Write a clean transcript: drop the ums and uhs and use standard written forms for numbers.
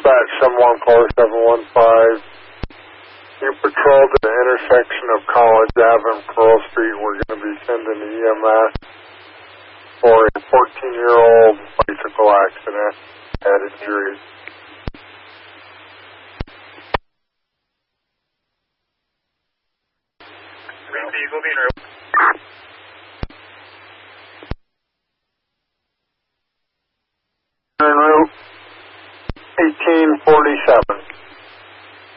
dispatch 714-715. You patrolled the intersection of College Ave and Pearl Street. We're going to be sending the EMS for a 14-year-old bicycle accident. Had injuries. Green vehicle being route. En route 1847.